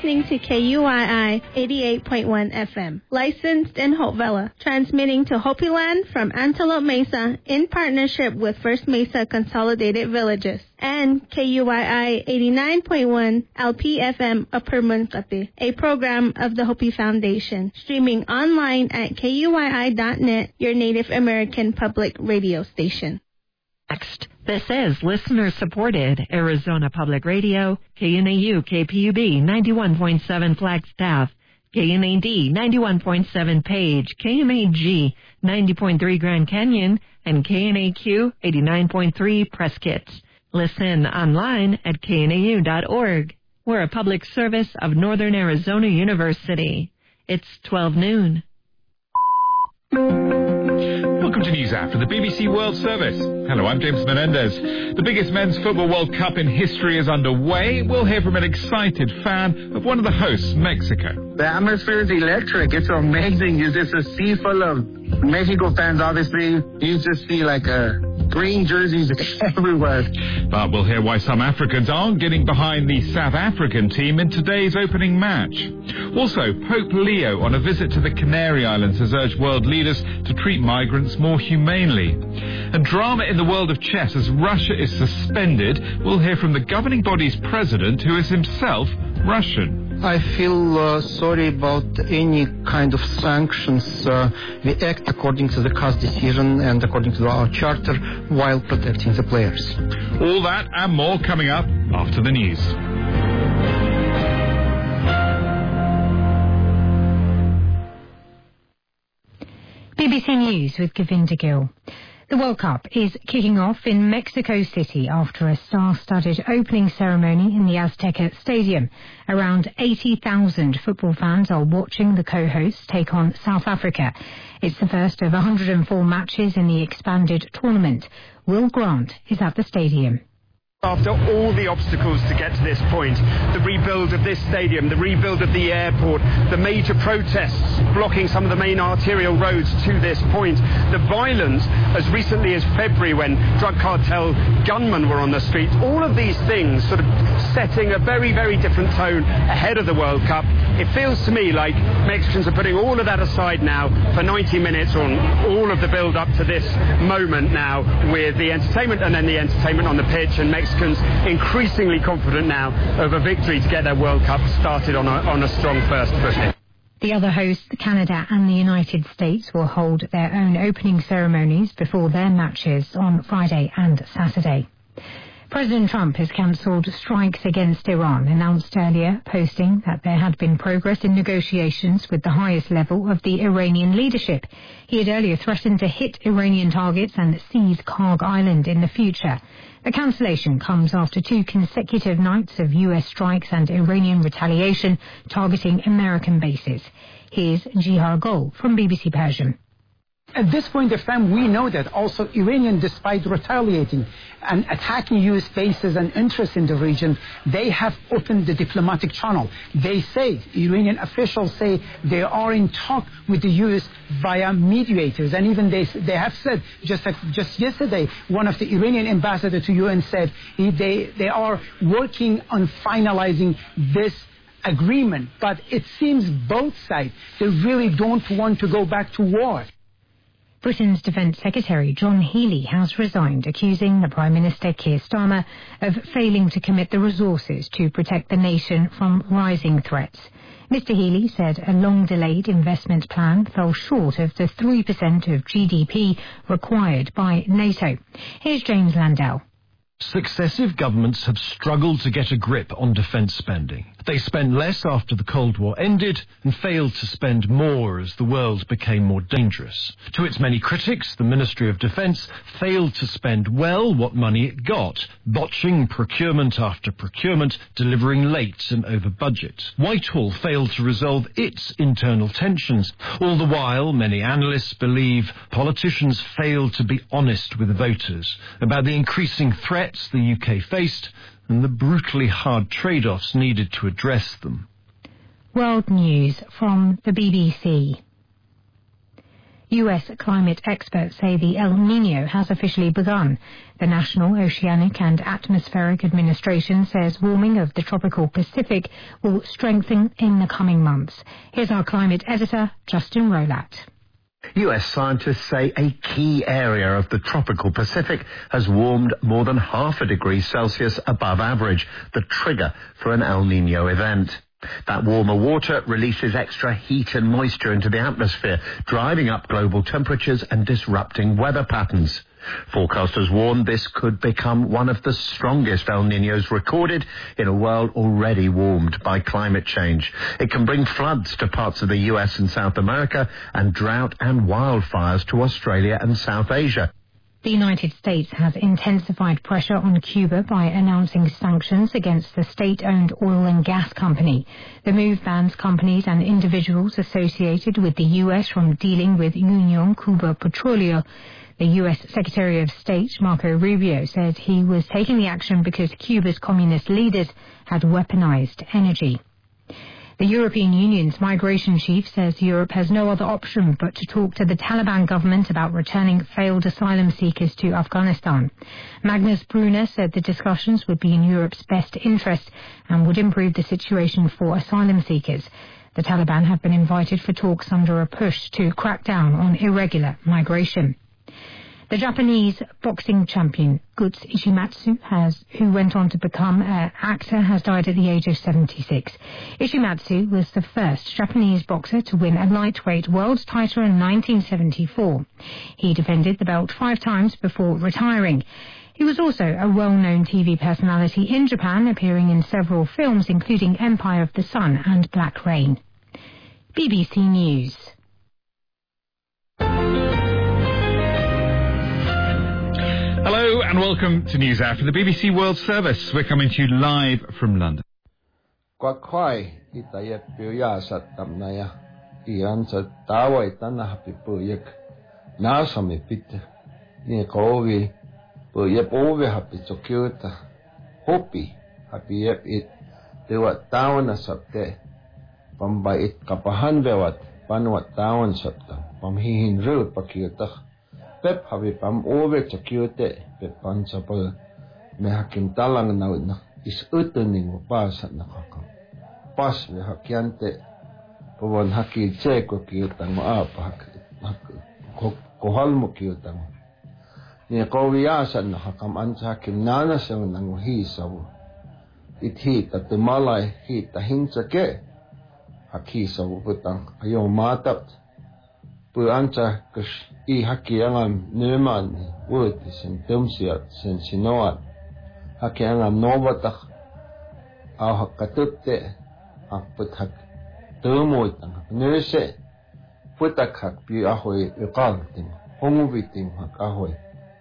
listening to KUII 88.1 FM, licensed in Hopevilla, transmitting to Hopi Land from Antelope Mesa in partnership with First Mesa Consolidated Villages, and KUII 89.1 LPFM Upper Munkate, a program of the Hopi Foundation, streaming online at KUII.net, your Native American public radio station. Next, this is listener-supported Arizona Public Radio, KNAU KPUB 91.7 Flagstaff, KNAD 91.7 Page, KMAG 90.3 Grand Canyon, and KNAQ 89.3 Prescott. Listen online at knau.org. We're a public service of Northern Arizona University. It's 12 noon. Welcome to News After the BBC World Service. Hello, I'm James Menendez. The biggest men's football World Cup in history is underway. We'll hear from an excited fan of one of the hosts, Mexico. The atmosphere is electric. It's amazing. It's just a sea full of Mexico fans, obviously. You just see like green jerseys everywhere. But we'll hear why some Africans aren't getting behind the South African team in today's opening match. Also, Pope Leo on a visit to the Canary Islands has urged world leaders to treat migrants more humanely. And drama in the world of chess as Russia is suspended. We'll hear from the governing body's president, who is himself Russian. I feel sorry about any kind of sanctions. We act according to the CAS decision and according to our charter while protecting the players. All that and more coming up after the news. BBC News with Govinda Gill. The World Cup is kicking off in Mexico City after a star-studded opening ceremony in the Azteca Stadium. Around 80,000 football fans are watching the co-hosts take on South Africa. It's the first of 104 matches in the expanded tournament. Will Grant is at the stadium. After all the obstacles to get to this point, the rebuild of this stadium, the rebuild of the airport, the major protests blocking some of the main arterial roads to this point, the violence as recently as February when drug cartel gunmen were on the streets, all of these things sort of setting a very, very different tone ahead of the World Cup. It feels to me like Mexicans are putting all of that aside now for 90 minutes on all of the build up to this moment now, with the entertainment and then the entertainment on the pitch, and Mexicans increasingly confident now of a victory to get their World Cup started on a strong first footing. The other hosts, Canada and the United States, will hold their own opening ceremonies before their matches on Friday and Saturday. President Trump has cancelled strikes against Iran, announced earlier, posting that there had been progress in negotiations with the highest level of the Iranian leadership. He had earlier threatened to hit Iranian targets and seize Karg Island in the future. The cancellation comes after 2 consecutive nights of U.S. strikes and Iranian retaliation targeting American bases. Here's Jihar Gol from BBC Persian. At this point of time, we know that also Iranian, despite retaliating and attacking U.S. bases and interests in the region, they have opened the diplomatic channel. They say, Iranian officials say, they are in talk with the U.S. via mediators. And even they have said, just yesterday, one of the Iranian ambassadors to UN said they are working on finalizing this agreement. But it seems both sides, they really don't want to go back to war. Britain's Defence Secretary John Healey has resigned, accusing the Prime Minister Keir Starmer of failing to commit the resources to protect the nation from rising threats. Mr Healey said a long-delayed investment plan fell short of the 3% of GDP required by NATO. Here's James Landell. Successive governments have struggled to get a grip on defence spending. They spent less after the Cold War ended and failed to spend more as the world became more dangerous. To its many critics, the Ministry of Defence failed to spend well what money it got, botching procurement after procurement, delivering late and over budget. Whitehall failed to resolve its internal tensions. All the while, many analysts believe politicians failed to be honest with voters about the increasing threats the UK faced and the brutally hard trade-offs needed to address them. World News from the BBC. US climate experts say the El Niño has officially begun. The National Oceanic and Atmospheric Administration says warming of the tropical Pacific will strengthen in the coming months. Here's our climate editor, Justin Rolat. US scientists say a key area of the tropical Pacific has warmed more than 0.5 degrees Celsius above average, the trigger for an El Niño event. That warmer water releases extra heat and moisture into the atmosphere, driving up global temperatures and disrupting weather patterns. Forecasters warn this could become one of the strongest El Niños recorded in a world already warmed by climate change. It can bring floods to parts of the US and South America and drought and wildfires to Australia and South Asia. The United States has intensified pressure on Cuba by announcing sanctions against the state-owned oil and gas company. The move bans companies and individuals associated with the U.S. from dealing with Unión Cuba Petróleo. The U.S. Secretary of State, Marco Rubio, said he was taking the action because Cuba's communist leaders had weaponized energy. The European Union's migration chief says Europe has no other option but to talk to the Taliban government about returning failed asylum seekers to Afghanistan. Magnus Brunner said the discussions would be in Europe's best interest and would improve the situation for asylum seekers. The Taliban have been invited for talks under a push to crack down on irregular migration. The Japanese boxing champion Guts Ishimatsu, who went on to become an actor, has died at the age of 76. Ishimatsu was the first Japanese boxer to win a lightweight world title in 1974. He defended the belt 5 times before retiring. He was also a well-known TV personality in Japan, appearing in several films including Empire of the Sun and Black Rain. BBC News. Hello and welcome to News Hour for the BBC World Service. We're coming to you live from London. Kwakwai itaya piya satamnaya ianza tawai tana happy puyek nasami pit ni kovi puyep ove happy chokyuta hopi happy yep it dewa tawana sapte pamba it kapahan bewat panwa tawan sapta pamhihin ru pakyuta Pep habi pam over chakyote pep pansapal me hakim talang na is utening pas na kakam pas me hakiante pawon haki cheko kyutang mo apa kohal mo kyutang ni kowiasan na hakam ansa hakim nana sa nang hisaw ithi at malay hita hinsake hakisaw putang ayo matap pu ansa kus I haki angam numan wood sen tumsiat sen sinoat haki angam novatak au hakatupte put hak tumut ang nurse putak hak pi ahoy uqal tim honguvitim hak ahoy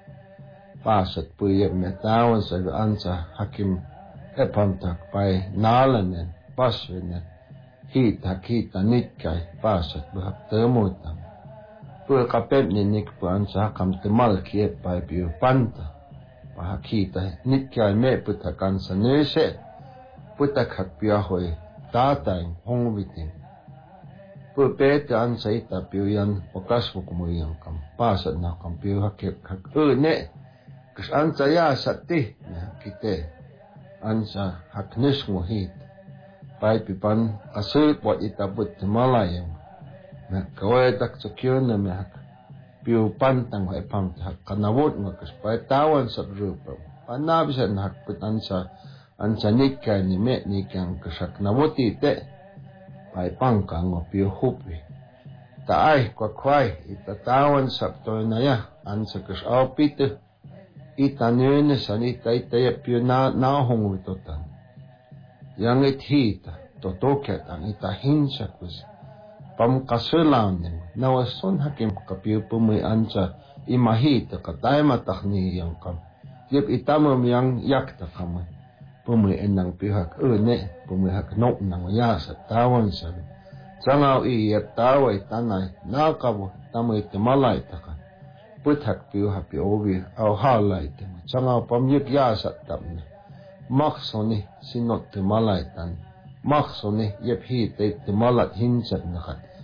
pasat puye metawan sa ansa hakim epamtak pai nalanen paswenen hita nitkay pasat buhak tumut Pur kapep ni nik puan sa kam temal kiep pai piu panta pa kita nit kai me puta kansa nese puta khak pia hoi ta tai hong vitin pur pe tan sai ta piu yan okas fu kumu yang kam pasa na kam piu hakep khak ne kus ansa ya satti kite ansa haknes mo hit pai pi pan asul pot itabut malayang na kawai tak sakyon na me piu pantang wa epam kanawot nga kaspa tawan sa grupo panabisan hakput ansa nikka ni me nikang kasak nawoti te pai pangka ngo piu hupi taay kwakwai itatawan sa to na ya ansa kas opite itanene sanita itaya piu na hong witotan yang ithita totoket ang itahinsa kus pam kasulang nawason hakim kapiu pumay ansa imahita katay matakni yang kam yep itamam yang yakta kamay pumay enang pihak pumay hak nok nang yasa tawan sabi sangaw iyep taway tanay nakabo tamay timalay takan puthak piu hapi obi aw halay tim sangaw pam yep yasa tamna maksoni sinot timalay tan maksoni yep hita timalat hinsat nakan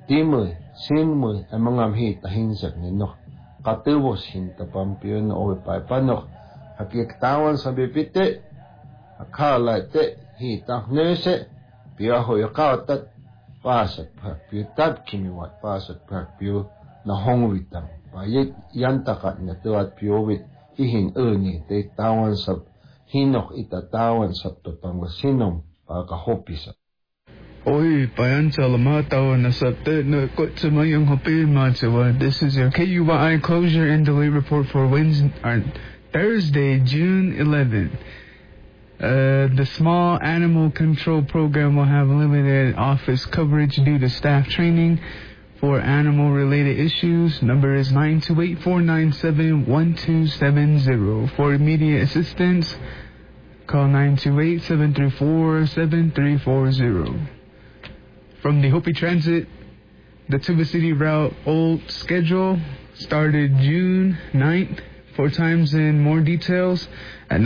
Timui, sinmui, amangam hi tahinsak nino. Katubos hintapampiyon o ipaipanok. Hakiktawan sa bipite. Akala te hitang nese. Piyaho yakawatat. Pasak pakpiyo tabkimiwat. Pasak pakpiyo na hongwitang. Payik yantakat na tuwat piyowit. Ihin ni te tawan sa hinok itatawan sa tupangasinom. Pagkahopisa. Oi, bayan salamatawa na sabte na kutsumayang hopi matsawa. This is your KUYI closure and delay report for Thursday, June 11th. The small animal control program will have limited office coverage due to staff training for animal-related issues. Number is 928-497-1270. For immediate assistance, call 928-734-7340. From the Hopi Transit, the Tuba City route old schedule started June 9th. 4 times and more details at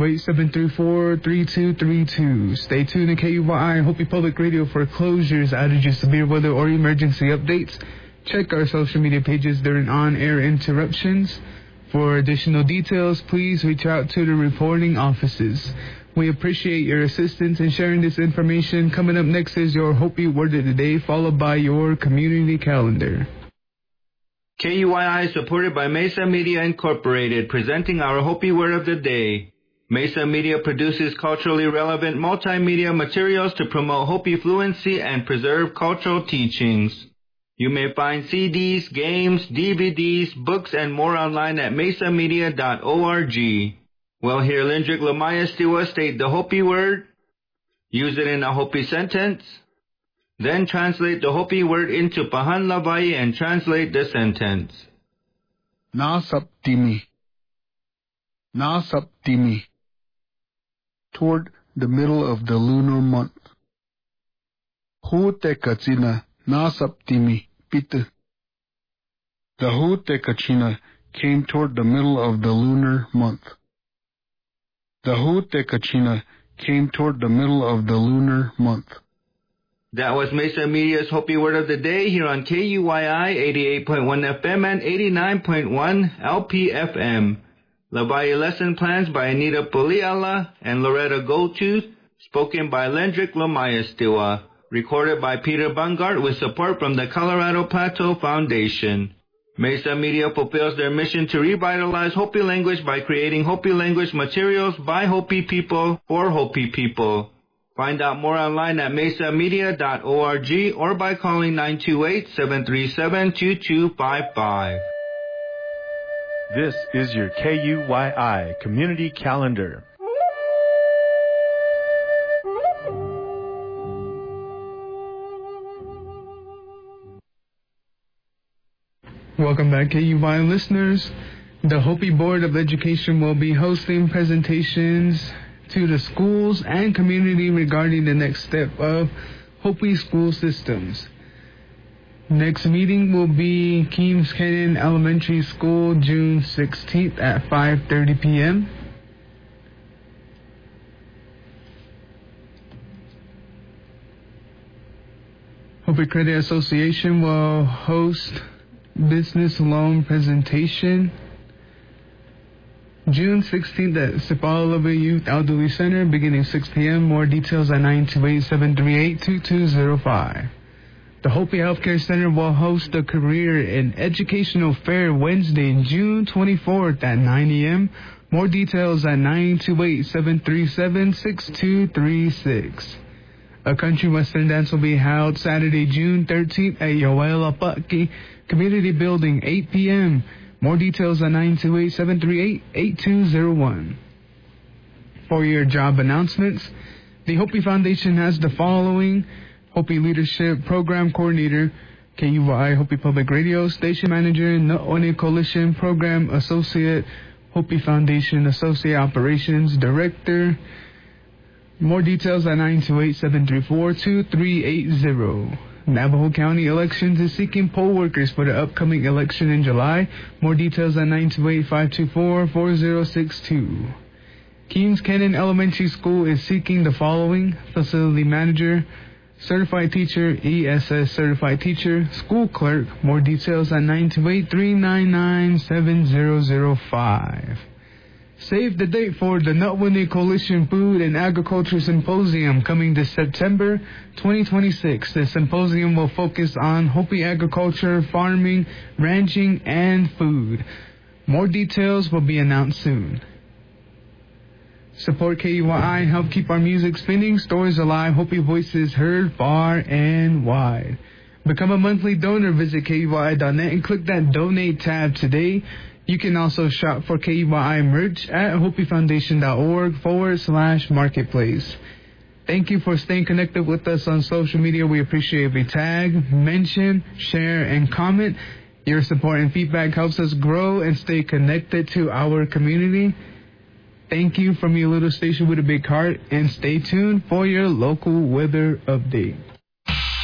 928-734-3232. Stay tuned to KUYI Hopi Public Radio for closures, outages, severe weather, or emergency updates. Check our social media pages during on-air interruptions. For additional details, please reach out to the reporting offices. We appreciate your assistance in sharing this information. Coming up next is your Hopi Word of the Day, followed by your community calendar. KUYI is supported by Mesa Media Incorporated, presenting our Hopi Word of the Day. Mesa Media produces culturally relevant multimedia materials to promote Hopi fluency and preserve cultural teachings. You may find CDs, games, DVDs, books, and more online at mesamedia.org. We'll hear Lindrick Lamaya Stiwa state the Hopi word, use it in a Hopi sentence, then translate the Hopi word into Pahan Lavai and translate the sentence. Nasaptimi. Nasaptimi. Toward the middle of the lunar month. Hute Katsina Nasaptimi Pita. The Hute Kachina came toward the middle of the lunar month. The Hute Kachina came toward the middle of the lunar month. That was Mesa Media's Hopi Word of the Day here on KUYI 88.1 FM and 89.1 LPFM. Lavai lesson plans by Anita Poliala and Loretta Goldtooth, spoken by Lendrick Lamaya Stiwa, recorded by Peter Bungart with support from the Colorado Plateau Foundation. Mesa Media fulfills their mission to revitalize Hopi language by creating Hopi language materials by Hopi people for Hopi people. Find out more online at mesamedia.org or by calling 928-737-2255. This is your KUYI Community Calendar. Welcome back, KUYI listeners. The Hopi Board of Education will be hosting presentations to the schools and community regarding the next step of Hopi school systems. Next meeting will be Keams Canyon Elementary School, June 16th at 5:30 p.m. Hopi Credit Association will host business loan presentation June 16th at Sipalava Youth Elderly Center, beginning 6 p.m. More details at 928-738-2205. The Hopi Healthcare Center will host the Career and Educational Fair Wednesday, June 24th at 9 a.m. More details at 928-737-6236. A country western dance will be held Saturday, June 13th at Yoel Apaki Community Building, 8 p.m. More details at 928-738-8201. For your job announcements, the Hopi Foundation has the following: Hopi Leadership Program Coordinator, KUYI Hopi Public Radio, Station Manager, No'one Coalition Program Associate, Hopi Foundation Associate Operations Director. More details at 928-734-2380. Navajo County Elections is seeking poll workers for the upcoming election in July. More details at 928-524-4062. Keams Canyon Elementary School is seeking the following: Facility Manager, certified teacher, ESS certified teacher, school clerk. More details at 928-399-7005. Save the date for the Nutwini Coalition Food and Agriculture Symposium coming this September 2026. The symposium will focus on Hopi agriculture, farming, ranching, and food. More details will be announced soon. Support KUYI, help keep our music spinning, stories alive, Hopi voices heard far and wide. Become a monthly donor. Visit KUYI.net and click that donate tab today. You can also shop for KUYI merch at HopiFoundation.org/marketplace. Thank you for staying connected with us on social media. We appreciate every tag, mention, share, and comment. Your support and feedback helps us grow and stay connected to our community. Thank you from your little station with a big heart, and stay tuned for your local weather update.